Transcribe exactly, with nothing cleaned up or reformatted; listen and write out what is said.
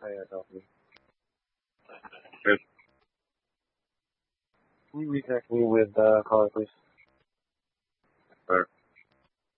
Hi, uh, Dolphin. Good. Can you reconnect me with uh, caller, please? Sure.